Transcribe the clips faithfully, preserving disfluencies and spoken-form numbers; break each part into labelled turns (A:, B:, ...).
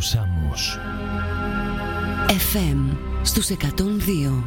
A: Σάμος
B: εφ εμ στους εκατόν δύο.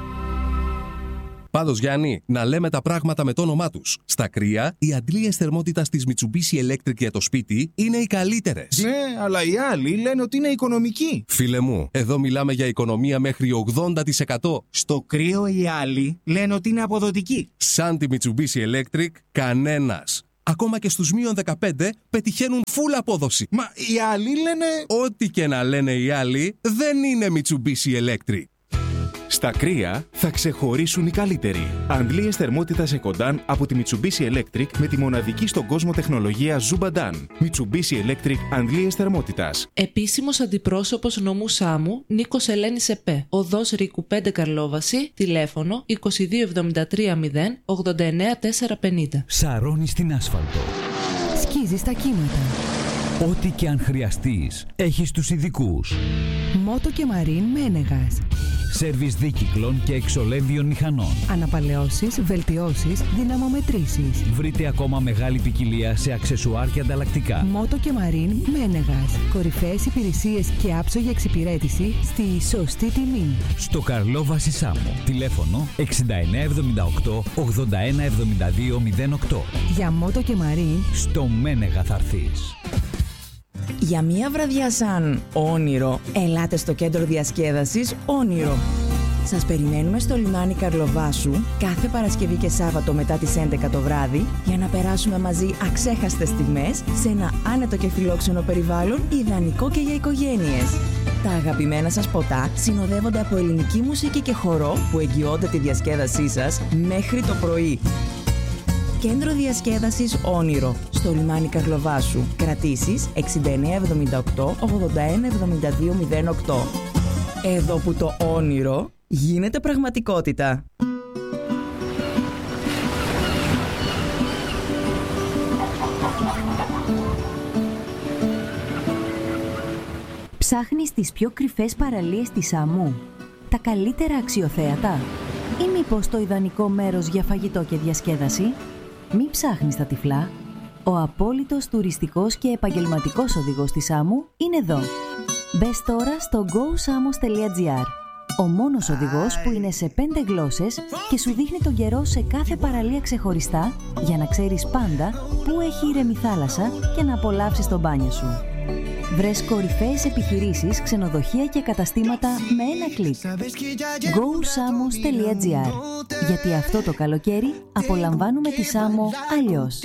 C: Πάντως, Γιάννη, να λέμε τα πράγματα με το όνομά τους. Στα κρύα, οι αντλίες θερμότητας της Mitsubishi Electric για το σπίτι είναι οι καλύτερες.
D: Ναι, αλλά οι άλλοι λένε ότι είναι οικονομικοί.
C: Φίλε μου, εδώ μιλάμε για οικονομία μέχρι ογδόντα τοις εκατό.
D: Στο κρύο οι άλλοι λένε ότι είναι αποδοτικοί.
C: Σαν τη Mitsubishi Electric, κανένας. Ακόμα και στους μείον δεκαπέντε πετυχαίνουν full απόδοση.
D: Μα οι άλλοι λένε...
C: Ό,τι και να λένε οι άλλοι, δεν είναι Mitsubishi Electric.
E: Στα κρύα θα ξεχωρίσουν οι καλύτεροι. Αντλίες θερμότητας Ecodan από τη Mitsubishi Electric με τη μοναδική στον κόσμο τεχνολογία Zubadan. Mitsubishi Electric αντλίες θερμότητας.
F: Επίσημος αντιπρόσωπος νομού Σάμου, Νίκος Ελένης ΕΠΕ. Οδός Ρίκου πέντε Καρλόβαση, τηλέφωνο είκοσι δύο εβδομήντα τρία μηδέν ογδόντα εννέα τετρακόσια πενήντα.
A: Σαρώνει στην άσφαλτο.
B: Σκίζεις τα κύματα.
A: Ό,τι και αν χρειαστείς, έχεις τους ειδικούς.
B: Μότο και Μαρίν Μένεγας.
A: Σέρβις δίκυκλων και εξολέμβιων μηχανών.
B: Αναπαλαιώσεις, βελτιώσεις, δυναμομετρήσεις.
A: Βρείτε ακόμα μεγάλη ποικιλία σε αξεσουάρ και ανταλλακτικά.
B: Μότο και Μαρίν Μένεγας. Κορυφαίες υπηρεσίες και άψογη εξυπηρέτηση στη σωστή τιμή.
A: Στο Καρλόβαση Σάμο. Τηλέφωνο εξήντα εννέα εβδομήντα οκτώ ογδόντα ένα εβδομήντα δύο μηδέν οκτώ.
B: Για Μότο και Μαρίν
A: στο Μένεγα θα έρθεις.
G: Για μία βραδιά σαν όνειρο, ελάτε στο κέντρο διασκέδασης Όνειρο. Σας περιμένουμε στο λιμάνι Καρλοβάσου κάθε Παρασκευή και Σάββατο μετά τις έντεκα το βράδυ για να περάσουμε μαζί αξέχαστες στιγμές σε ένα άνετο και φιλόξενο περιβάλλον ιδανικό και για οικογένειες. Τα αγαπημένα σας ποτά συνοδεύονται από ελληνική μουσική και χορό που εγγυώνται τη διασκέδασή σας μέχρι το πρωί. Κέντρο διασκέδασης Όνειρο, στο λιμάνι Καρλοβάσου. Κρατήσεις εξήντα εννέα εβδομήντα οκτώ ογδόντα ένα εβδομήντα δύο μηδέν οκτώ. Εδώ που το όνειρο γίνεται πραγματικότητα.
B: Ψάχνεις τις πιο κρυφές παραλίες της Σάμου, τα καλύτερα αξιοθέατα ή μήπως το ιδανικό μέρος για φαγητό και διασκέδαση? Μην ψάχνεις τα τυφλά. Ο απόλυτος τουριστικός και επαγγελματικός οδηγός της Σάμου είναι εδώ. Μπες τώρα στο γκο σάμος τελεία τζι άρ. Ο μόνος οδηγός που είναι σε πέντε γλώσσες και σου δείχνει τον καιρό σε κάθε παραλία ξεχωριστά για να ξέρεις πάντα πού έχει ήρεμη θάλασσα και να απολαύσεις το μπάνιο σου. Βρες κορυφαίες επιχειρήσεις, ξενοδοχεία και καταστήματα με ένα κλικ. γκο σάμος τελεία τζι άρ. Γιατί αυτό το καλοκαίρι απολαμβάνουμε τη Σάμο αλλιώς.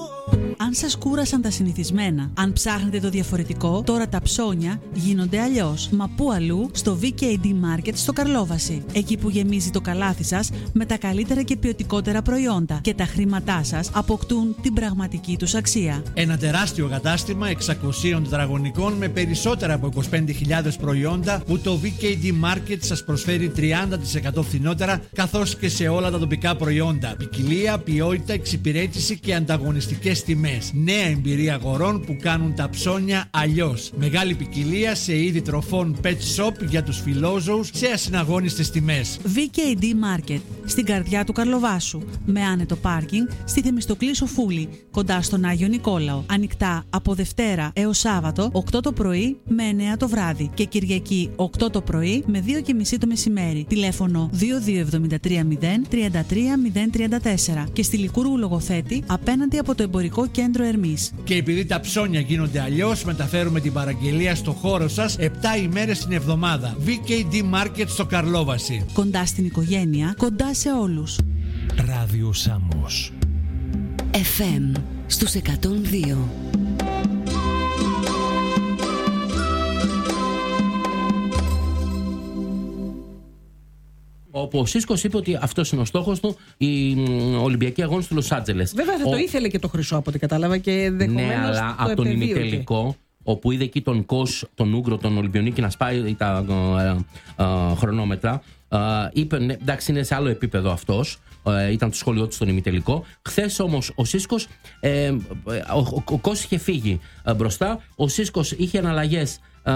H: Αν σας κούρασαν τα συνηθισμένα, αν ψάχνετε το διαφορετικό, τώρα τα ψώνια γίνονται αλλιώς. Μα πού αλλού? Στο βι κέι ντι Market στο Καρλόβαση. Εκεί που γεμίζει το καλάθι σας με τα καλύτερα και ποιοτικότερα προϊόντα και τα χρήματά σας αποκτούν την πραγματική τους αξία.
I: Ένα τεράστιο κατάστημα εξακοσίων τετραγωνικών με περισσότερα από είκοσι πέντε χιλιάδες προϊόντα που το βι κέι ντι Market σας προσφέρει τριάντα τοις εκατό φθηνότερα, καθώς και σε όλα τα τοπικά προϊόντα. Ποικιλία, ποιότητα, εξυπηρέτηση και ανταγωνιστικές τιμές. Νέα εμπειρία αγορών που κάνουν τα ψώνια αλλιώς. Μεγάλη ποικιλία σε είδη τροφών pet shop για τους φιλόζωους σε ασυναγώνιστες τιμές.
H: βι κέι ντι Market, στην καρδιά του Καρλοβάσου. Με άνετο πάρκινγκ στη Θεμιστοκλή Σοφούλη, κοντά στον Άγιο Νικόλαο. Ανοιχτά από Δευτέρα έως Σάββατο, οκτώ το πρωί με εννέα το βράδυ. Και Κυριακή, οκτώ το πρωί με δύο και μισή το μεσημέρι. Τηλέφωνο δύο δύο εβδομήντα τρία μηδέν τριάντα τρία μηδέν τριάντα τέσσερα. Και στη Λικούργου Λογοθέτη, απέναντι από το εμπορικό κέντρο Ερμής.
I: Και επειδή τα ψώνια γίνονται αλλιώς, μεταφέρουμε την παραγγελία στο χώρο σας επτά ημέρες την εβδομάδα. βι κέι ντι Market στο Καρλόβαση.
H: Κοντά στην οικογένεια, κοντά σε όλους.
A: Ράδιο Σάμος
B: εφ εμ στους εκατόν δύο.
J: Όπου ο Σίσκος είπε ότι αυτός είναι ο στόχος του, οι Ολυμπιακοί Αγώνες του Λος Άντζελες.
K: Βέβαια θα ο... το ήθελε και το χρυσό από ό,τι κατάλαβα και ενδεχομένως.
J: Ναι, αλλά
K: το
J: από τον ημιτελικό, όπου είδε εκεί τον Κος, τον Ούγκρο, τον Ολυμπιονίκη να σπάει τα ε, ε, χρονόμετρα, ε, είπε ναι, εντάξει, είναι σε άλλο επίπεδο αυτός. Ε, ήταν το σχόλιο του στον ημιτελικό. Χθες όμως ο Σίσκος, ε, ο, ο, ο Κος είχε φύγει ε, μπροστά. Ο Σίσκος είχε αναλλαγές ε,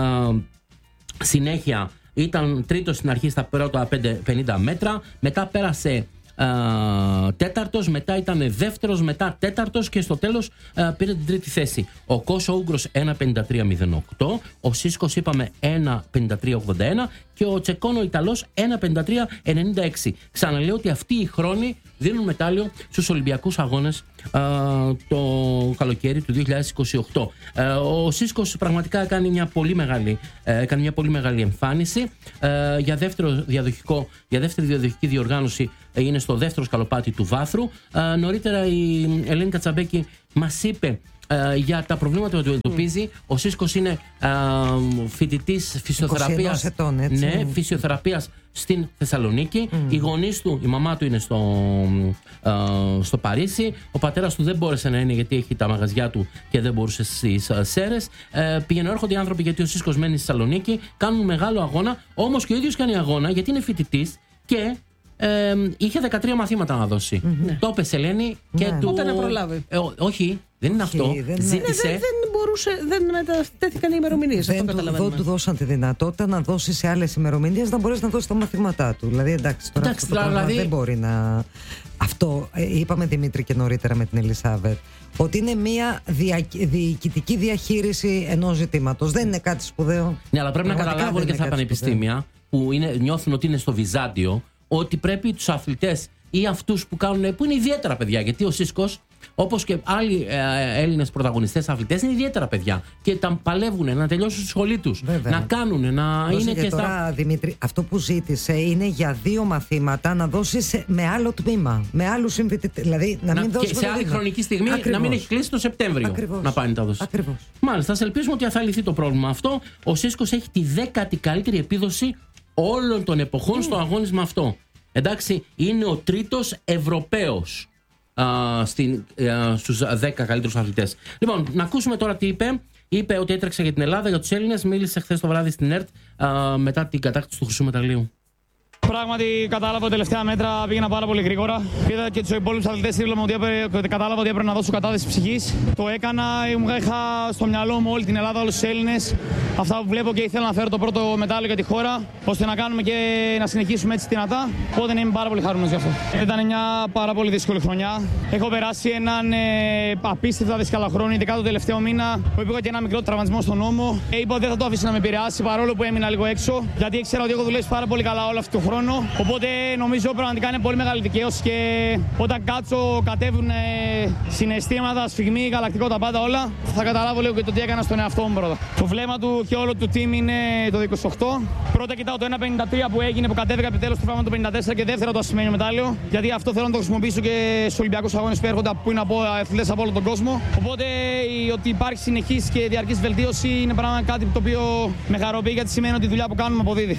J: συνέχεια. Ήταν τρίτος στην αρχή στα πρώτα πενήντα μέτρα. Μετά πέρασε τέταρτος, μετά ήταν δεύτερος, μετά τέταρτος και στο τέλος α, πήρε την τρίτη θέση. Ο Κος ο Ούγγρος ένα πενήντα τρία μηδέν οκτώ, ο Σίσκος είπαμε ένα πενήντα τρία ογδόντα ένα και ο Τσεκόν ο Ιταλός ένα πενήντα τρία ενενήντα έξι. Ξαναλέω ότι αυτοί οι χρόνοι δίνουν μετάλλιο στους Ολυμπιακούς Αγώνες α, το καλοκαίρι του δύο χιλιάδες είκοσι οκτώ. Α, ο Σίσκος πραγματικά κάνει μια πολύ μεγάλη, έκανε μια πολύ μεγάλη εμφάνιση. Α, για, δεύτερο διαδοχικό, για δεύτερη διαδοχική διοργάνωση είναι στο δεύτερο σκαλοπάτι του βάθρου. Α, νωρίτερα η Ελένη Κατσαμπέκη μας είπε Uh, για τα προβλήματα που αντιμετωπίζει. Mm. Ο Σίσκος είναι uh, φοιτητής φυσιοθεραπείας,
L: ετών, έτσι.
J: Ναι, φυσιοθεραπείας στην Θεσσαλονίκη. Mm. Οι γονείς του, η μαμά του είναι στο, uh, στο Παρίσι. Ο πατέρας του δεν μπόρεσε να είναι γιατί έχει τα μαγαζιά του και δεν μπορούσε στις uh, Σέρρες. Uh, πηγαίνουν έρχονται οι άνθρωποι γιατί ο Σίσκος μένει στη Θεσσαλονίκη. Κάνουν μεγάλο αγώνα. Όμως και ο ίδιος κάνει αγώνα γιατί είναι φοιτητής και Ε, είχε δεκατρία μαθήματα να δώσει. Mm-hmm. Το έπεσε Ελένη και
K: ναι.
J: του.
K: Πότε να προλάβει.
J: Ε, ό, όχι, δεν είναι αυτό.
K: Όχι, δεν,
J: Ζήτησε.
K: Ναι, δεν, δεν μπορούσε, δεν μετατέθηκαν οι ημερομηνίες.
L: Δεν του, δεν του δώσαν τη δυνατότητα να δώσει σε άλλες ημερομηνίες να μπορέσει να δώσει τα μαθήματά του. Δηλαδή, εντάξει, τώρα
J: εντάξει,
L: αυτό το
J: δηλαδή...
L: δεν μπορεί να. Αυτό ε, είπαμε Δημήτρη και νωρίτερα με την Ελισάβετ. Ότι είναι μια δια, διοικητική διαχείριση ενός ζητήματος. Δεν είναι κάτι σπουδαίο.
J: Ναι, αλλά πρέπει να καταλάβουν και στα πανεπιστήμια που είναι, νιώθουν ότι είναι στο Βυζάντιο. Ότι πρέπει τους αθλητές ή αυτούς που κάνουν, που είναι ιδιαίτερα παιδιά, γιατί ο Σίσκος, όπως και άλλοι ε, Έλληνες πρωταγωνιστές αθλητές, είναι ιδιαίτερα παιδιά και τα παλεύουν να τελειώσουν στη σχολή τους. Βέβαια. Να κάνουν, να Δώσε είναι και, και τώρα, στα...
L: Δημήτρη, αυτό που ζήτησε είναι για δύο μαθήματα να δώσει με άλλο τμήμα, με άλλους συμφοιτητές. Δηλαδή να μην να, δώσει.
J: Και σε άλλη χρονική στιγμή Ακριβώς. να μην έχει κλείσει το Σεπτέμβριο.
L: Ακριβώς.
J: Να πάει να τα δώσει.
L: Ακριβώς.
J: Μάλιστα, θα ελπίσουμε ότι θα λυθεί το πρόβλημα αυτό. Ο Σίσκος έχει τη δέκατη καλύτερη επίδοση όλων των εποχών mm. στο αγώνισμα αυτό. Εντάξει, είναι ο τρίτος Ευρωπαίος α, στην, α, στους δέκα καλύτερους αθλητές. Λοιπόν, να ακούσουμε τώρα τι είπε. Είπε ότι έτρεξε για την Ελλάδα, για τους Έλληνες. Μίλησε χθες το βράδυ στην ΕΡΤ α, μετά την κατάκτηση του χρυσού μεταλλίου.
M: Πράγματι, κατάλαβα ότι τελευταία μέτρα πήγαινα πάρα πολύ γρήγορα. Είδα και του υπόλοιπου αθλητές δίπλα ότι έπρεπε, κατάλαβα ότι έπρεπε να δώσω κατάθεση ψυχής. Το έκανα, είχα στο μυαλό μου όλη την Ελλάδα, όλους τους Έλληνες. Αυτά που βλέπω και ήθελα να φέρω το πρώτο μετάλλιο για τη χώρα, ώστε να κάνουμε και να συνεχίσουμε έτσι δυνατά. Οπότε είμαι πάρα πολύ χαρούμενος γι' αυτό. Ήταν μια πάρα πολύ δύσκολη χρονιά. Έχω περάσει έναν ε, απίστευτα δύσκολο χρόνο, ειδικά το τελευταίο μήνα, που πήγα και ένα μικρό τραυματισμό στον ώμο. Ε, είπα ότι δεν θα το αφήσω να με επηρεάσει παρόλο που έμεινα λίγο έξω, γιατί ήξερα ότι έχω δουλέψει πάρα πολύ καλά όλο αυτό το χρόνο. Οπότε νομίζω πραγματικά είναι πολύ μεγάλη δικαίωση και όταν κάτσω, κατέβουν ε, συναισθήματα, σφιγμοί, γαλακτικό, τα πάντα όλα, θα καταλάβω λίγο και το τι έκανα στον εαυτό μου πρώτα. Το βλέμμα του και όλο του team είναι το είκοσι οκτώ. Πρώτα κοιτάω το ένα πενήντα τρία που έγινε, που κατέβηκα επιτέλους στο πράγμα το πενήντα τέσσερα και δεύτερο το ασημένιο μετάλλιο. Γιατί αυτό θέλω να το χρησιμοποιήσω και στους Ολυμπιακούς Αγώνες που έρχονται, που είναι από αθλητές από όλο τον κόσμο. Οπότε ότι υπάρχει συνεχής και διαρκής βελτίωση είναι πράγματι κάτι το οποίο με χαροποιεί, γιατί σημαίνει ότι η δουλειά που κάνουμε αποδίδει.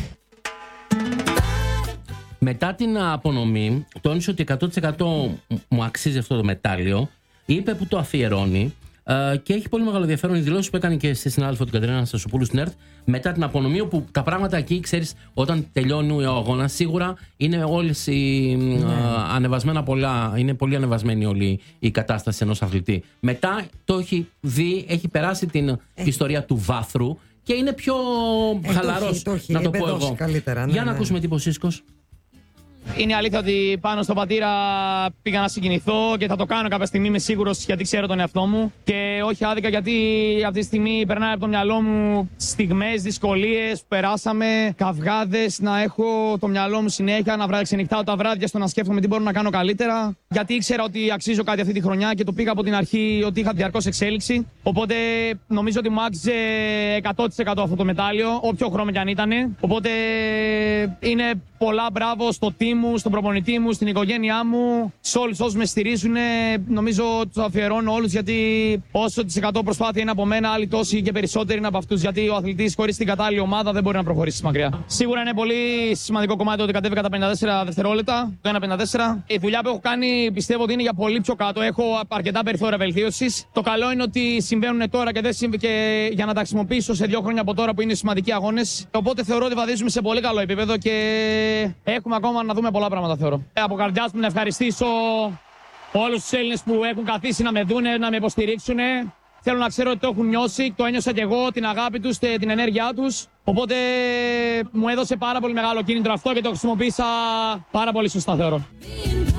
J: Μετά την απονομή, τόνισε ότι εκατό τοις εκατό μου αξίζει αυτό το μετάλλιο. Είπε που το αφιερώνει ε, και έχει πολύ μεγάλο ενδιαφέρον οι δηλώσεις που έκανε και στη συνάδελφο την Κατερίνα Αναστασοπούλου στην ΕΡΤ μετά την απονομή, όπου τα πράγματα εκεί, ξέρεις, όταν τελειώνει ο αγώνας, σίγουρα είναι όλες οι ναι. ε, ανεβασμένα πολλά, είναι πολύ ανεβασμένη όλη η κατάσταση ενός αθλητή. Μετά το έχει δει, έχει περάσει την ε. ιστορία του βάθρου και είναι πιο ε, χαλαρός, το έχει, το έχει, να το πω εγώ.
L: Καλύτερα, ναι,
J: Για να
L: ναι.
J: ακούσουμε τι είπε ο Σίσκος.
M: Είναι αλήθεια ότι πάνω στον πατήρα πήγα να συγκινηθώ και θα το κάνω κάποια στιγμή, είμαι σίγουρος, γιατί ξέρω τον εαυτό μου. Και όχι άδικα, γιατί αυτή τη στιγμή περνάει από το μυαλό μου στιγμές, δυσκολίες που περάσαμε, καυγάδες, να έχω το μυαλό μου συνέχεια, να ξενυχτάω τα βράδια στο να σκέφτομαι τι μπορώ να κάνω καλύτερα. Γιατί ήξερα ότι αξίζω κάτι αυτή τη χρονιά και το πήγα από την αρχή ότι είχα διαρκώς εξέλιξη. Οπότε νομίζω ότι μου άξιζε εκατό τοις εκατό αυτό το μετάλλιο, όποιο χρόνο κι αν ήταν. Οπότε είναι πολλά μπράβο στο team μου, στον προπονητή μου, στην οικογένειά μου, σε όλους όσους με στηρίζουν. Νομίζω τους αφιερώνω όλους, γιατί όσο της εκατό προσπάθεια είναι από μένα, άλλοι τόσοι και περισσότεροι είναι από αυτούς. Γιατί ο αθλητής χωρίς την κατάλληλη ομάδα δεν μπορεί να προχωρήσει μακριά. Σίγουρα είναι πολύ σημαντικό κομμάτι ότι κατέβηκα τα πενήντα τέσσερα δευτερόλεπτα, το ένα πενήντα τέσσερα. Η δουλειά που έχω κάνει πιστεύω ότι είναι για πολύ πιο κάτω. Έχω αρκετά περιθώρια βελτίωσης. Το καλό είναι ότι συμβαίνουν τώρα και, δεν συμβ... και για να τα χρησιμοποιήσω σε δύο χρόνια από τώρα που είναι σημαντικοί αγώνες. Οπότε θεωρώ ότι βαδίζουμε σε πολύ καλό επίπεδο και έχουμε ακόμα να δούμε πολλά πράγματα, θεωρώ. Από καρδιάς μου να ευχαριστήσω όλους τους Έλληνες που έχουν καθίσει να με δούνε, να με υποστηρίξουν. Θέλω να ξέρω ότι το έχουν νιώσει, το ένιωσα κι εγώ, την αγάπη τους, την ενέργειά τους. Οπότε μου έδωσε πάρα πολύ μεγάλο κίνητρο αυτό και το χρησιμοποίησα πάρα πολύ σωστά, θεωρώ.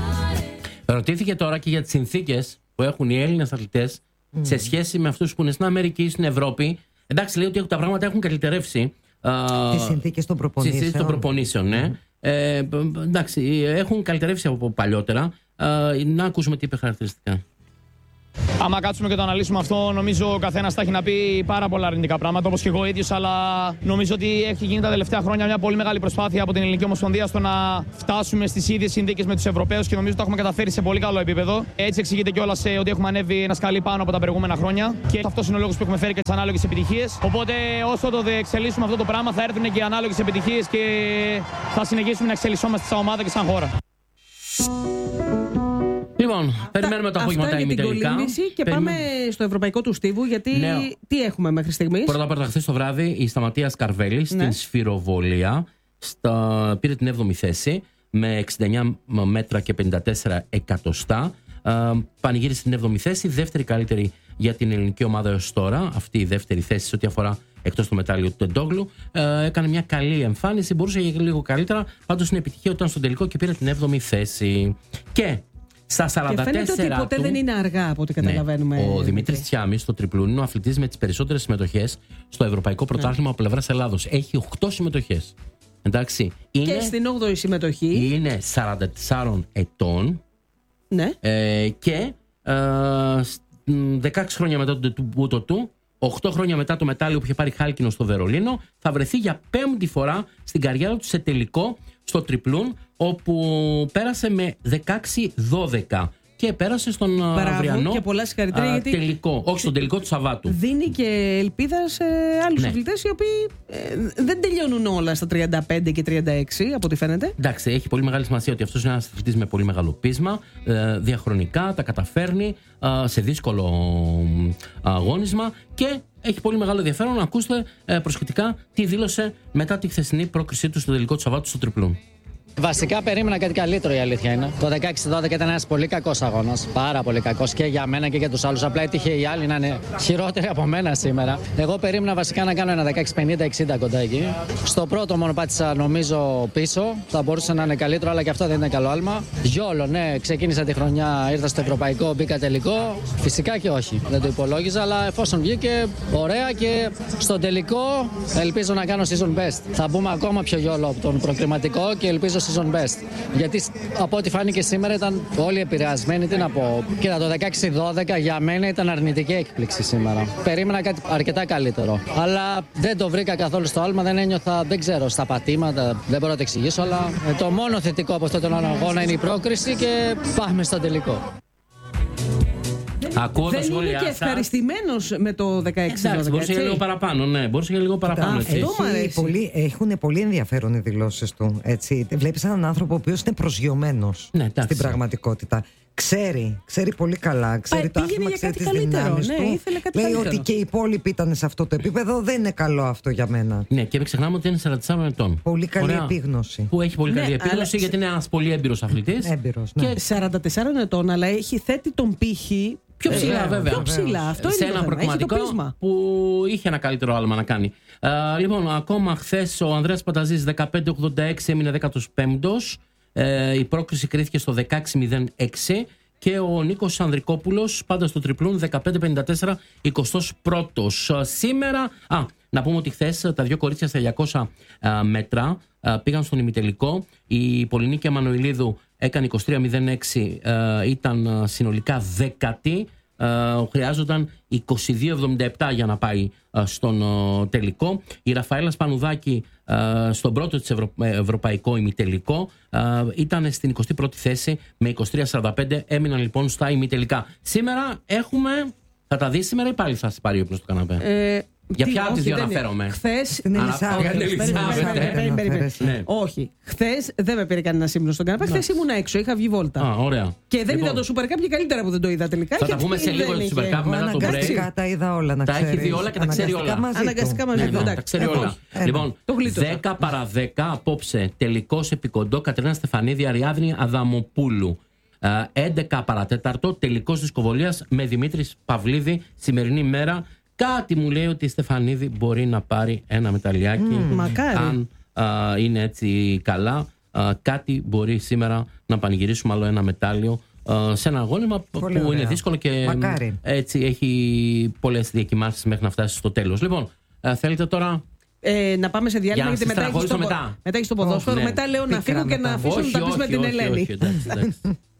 J: Ρωτήθηκε τώρα και για τις συνθήκες που έχουν οι Έλληνες αθλητές mm. σε σχέση με αυτούς που είναι στην Αμερική, στην Ευρώπη. Εντάξει, λέει ότι τα πράγματα έχουν καλυτερεύσει.
L: Τις συνθήκες των προπονήσεων.
J: Τις συνθήκες των προπονήσεων, ναι. Mm. Ε, εντάξει, έχουν καλυτερεύσει από παλιότερα. Ε, να ακούσουμε τι είπε χαρακτηριστικά.
M: Άμα κάτσουμε και το αναλύσουμε αυτό, νομίζω ο καθένας θα έχει να πει πάρα πολλά αρνητικά πράγματα, όπως και εγώ ίδιος. Αλλά νομίζω ότι έχει γίνει τα τελευταία χρόνια μια πολύ μεγάλη προσπάθεια από την Ελληνική Ομοσπονδία στο να φτάσουμε στις ίδιες συνθήκες με τους Ευρωπαίους και νομίζω ότι το έχουμε καταφέρει σε πολύ καλό επίπεδο. Έτσι εξηγείται κιόλας ότι έχουμε ανέβει ένα σκαλί πάνω από τα προηγούμενα χρόνια και αυτός είναι ο λόγος που έχουμε φέρει και τις ανάλογες επιτυχίες. Οπότε όσο το εξελίσσουμε αυτό το πράγμα, θα έρθουν και οι ανάλογες επιτυχίες και θα συνεχίσουμε να εξελισσόμαστε σαν ομάδα και σαν χώρα.
J: Λοιπόν, περιμένουμε το απόγευμα τα ημιτελικά.
K: Και Περιμέ... πάμε στο ευρωπαϊκό του στίβου, γιατί ναι. τι έχουμε μέχρι στιγμής.
J: Πρώτα απ' όλα, χθες το βράδυ η Σταματία Καρβέλη ναι. στην σφυροβολία στα... πήρε την έβδομη θέση με εξήντα εννιά μέτρα και πενήντα τέσσερα εκατοστά. Ε, πανηγύρισε στην έβδομη θέση, δεύτερη καλύτερη για την ελληνική ομάδα έως τώρα. Αυτή η δεύτερη θέση σε ό,τι αφορά εκτός του μετάλλιου του Τεντόγλου. Ε, έκανε μια καλή εμφάνιση, μπορούσε για λίγο καλύτερα. Πάντως είναι επιτυχία ότι ήταν στο τελικό και πήρε την έβδομη θέση. Και στα σαράντα τέσσερα
K: και φαίνεται ότι ποτέ
J: του,
K: δεν είναι αργά από ό,τι καταλαβαίνουμε.
J: Ναι, ο Δημήτρης Τσιάμης στο τριπλούν είναι ο αθλητής με τις περισσότερες συμμετοχές στο Ευρωπαϊκό Πρωτάθλημα από πλευράς Ελλάδος. Έχει οκτώ συμμετοχές. Εντάξει. Είναι,
K: και στην όγδοη συμμετοχή.
J: Είναι σαράντα τέσσερα ετών.
K: Ναι.
J: Ε, και ε, δεκαέξι χρόνια μετά το τούτο του, οκτώ χρόνια μετά το μετάλλιο που είχε πάρει χάλκινο στο Βερολίνο, θα βρεθεί για πέμπτη φορά στην καριέρα του σε τελικό στο τριπλούν, όπου πέρασε με δεκαέξι δώδεκα και πέρασε στον
K: Μπράβο,
J: αυριανό
K: και πολλά συγχαρητήρια, γιατί
J: τελικό, όχι στον τελικό του Σαββάτου.
K: Δίνει και ελπίδα σε άλλους
J: ναι.
K: αθλητές οι οποίοι ε, δεν τελειώνουν όλα στα τριάντα πέντε και τριάντα έξι από ό,τι φαίνεται.
J: Εντάξει, έχει πολύ μεγάλη σημασία ότι αυτός είναι ένας αθλητής με πολύ μεγάλο πείσμα, ε, διαχρονικά τα καταφέρνει ε, σε δύσκολο ε, αγώνισμα και έχει πολύ μεγάλο ενδιαφέρον να ακούσετε ε, προσεκτικά τι δήλωσε μετά τη χθεσινή πρόκρισή του στο τελικό του Σαββάτου στο τριπλούν.
N: Βασικά περίμενα κάτι καλύτερο, η αλήθεια είναι. Το δεκαέξι δώδεκα ήταν ένας πολύ κακός αγώνας. Πάρα πολύ κακός και για μένα και για τους άλλους. Απλά έτυχε οι άλλοι να είναι χειρότεροι από μένα σήμερα. Εγώ περίμενα βασικά να κάνω ένα δεκαέξι πενήντα εξήντα κοντά εκεί. Στο πρώτο μόνο πάτησα νομίζω πίσω. Θα μπορούσε να είναι καλύτερο, αλλά και αυτό δεν είναι καλό άλμα. Γιόλο, ναι, ξεκίνησα τη χρονιά, ήρθα στο ευρωπαϊκό, μπήκα τελικό. Φυσικά και όχι. Δεν το υπολόγιζα, αλλά εφόσον βγήκε ωραία και στο τελικό ελπίζω να κάνω season best. Θα μπούμε ακόμα πιο γιόλο από τον προκριματικό και ελπίζω season best. Γιατί από ό,τι φάνηκε σήμερα ήταν όλοι επηρεασμένοι. Τι να πω. Κοίτα, το δεκαέξι δώδεκα για μένα ήταν αρνητική έκπληξη σήμερα. Περίμενα κάτι αρκετά καλύτερο. Αλλά δεν το βρήκα καθόλου στο άλμα. Δεν ένιωθα, δεν ξέρω, στα πατήματα. Δεν μπορώ να το εξηγήσω. Αλλά το μόνο θετικό από αυτόν τον αγώνα είναι η πρόκριση και πάμε στο τελικό.
J: Ακούω
K: δεν
J: είναι
K: και ευχαριστημένος με το δεκαέξι δώδεκα.
J: Εντάξει, μπορούσε για λίγο παραπάνω, ναι, μπορούσε για λίγο παραπάνω.
L: Πολύ, έχουν πολύ ενδιαφέρον οι δηλώσεις του. Έτσι. Βλέπεις έναν άνθρωπο ο οποίος είναι προσγειωμένος
J: ναι,
L: στην πραγματικότητα. Ξέρει, ξέρει πολύ καλά, ξέρει το άθλημα, ξέρει τις δυνάμεις
K: ναι,
L: του.
K: Λέει
L: καλύτερο. Ότι και οι υπόλοιποι ήταν σε αυτό το επίπεδο, δεν είναι καλό αυτό για μένα.
J: Ναι, και μην ξεχνάμε ότι είναι σαράντα τέσσερα ετών.
L: Πολύ καλή
J: Ωραία.
L: επίγνωση.
J: Που έχει πολύ
K: ναι,
J: καλή επίγνωση,
K: αλλά...
J: γιατί είναι ένας πολύ έμπειρος αθλητής.
L: Έμπειρος, ναι.
K: Και σαράντα τέσσερα ετών, αλλά έχει θέτει τον πύχη.
J: Πιο ψηλά, ε, βέβαια.
K: Πιο ψηλά. Αυτό
J: σε
K: είναι
J: ένα προκριματικό που είχε ένα καλύτερο άλμα να κάνει. Ε, λοιπόν, ακόμα χθες ο Ανδρέας Πανταζής δεκαπέντε ογδόντα έξι έμεινε δέκατος πέμπτος. Ε, η πρόκριση κρίθηκε στο δεκαέξι μηδέν έξι. Και ο Νίκος Ανδρικόπουλος, πάντα στο τριπλούν, δεκαπέντε πενήντα τέσσερα, εικοστός πρώτος. Σήμερα, α, να πούμε ότι χθες τα δύο κορίτσια στα χιλιακόσια μέτρα α, πήγαν στον ημιτελικό. Η Πολυνίκη Αμανουηλίδου έκανε είκοσι τρία μηδέν έξι, α, ήταν συνολικά δέκατη. Uh, χρειάζονταν είκοσι δύο εβδομήντα επτά για να πάει uh, στον uh, τελικό. Η Ραφαέλα Σπανουδάκη uh, στον πρώτο της Ευρω... ευρωπαϊκό ημιτελικό uh, ήταν στην εικοστή πρώτη θέση με είκοσι τρία σαράντα πέντε. Έμειναν λοιπόν στα ημιτελικά. Σήμερα έχουμε, θα τα δει σήμερα ή πάλι θα σας πάρει ο στο καναπέ?
K: Ε...
J: Για ποια από τις δύο αναφέρομαι?
K: Χθες.
L: Στην Ελισάβετ.
K: Όχι. Χθες δεν με πήρε κανένα ύπνο στον καναπέ. Χθες ήμουν έξω, είχα βγει βόλτα.
J: Α, ωραία.
K: Και δεν είδα το Super Cup και καλύτερα που δεν το είδα τελικά.
J: Θα τα πούμε σε λίγο το Super Cup μετά το break.
L: Τα είδα όλα, να
J: τα έχει δει όλα και τα ξέρει όλα.
K: Αναγκαστικά μαζί του.
J: Τα ξέρει όλα. Λοιπόν, δέκα παρά δέκα απόψε τελικός επικοντό Κατερίνα Στεφανίδη Αριάδνη Αδαμοπούλου. έντεκα παρατέταρτο τελικός δισκοβολίας με Δημήτρη Παυλίδη σημερινή μέρα. Κάτι μου λέει ότι η Στεφανίδη μπορεί να πάρει ένα μεταλλιάκι.
K: Mm, μακάρι.
J: Αν α, είναι έτσι καλά, α, κάτι μπορεί σήμερα να πανηγυρίσουμε άλλο ένα μετάλλιο σε ένα αγώνιμα
L: Πολύ
J: που
L: ωραία.
J: είναι δύσκολο και
L: Μακάρι.
J: έτσι έχει πολλές διακοιμάνσεις μέχρι να φτάσει στο τέλος. Λοιπόν, ε, θέλετε τώρα.
K: Ε, να πάμε σε διάλειμμα,
J: Για
K: γιατί
J: να
K: μετά έχει
J: στεναχωρήσω
K: το,
J: μετά.
K: μετά έχεις το ποδόσφαιρο.
J: Ναι.
K: Μετά λέω να
L: Πίκρα
K: φύγω και να
L: μετά.
K: αφήσω να
J: Όχι,
K: τα πεις
J: όχι,
K: με την
J: όχι,
K: Ελένη.
J: όχι, εντάξει, εντάξει.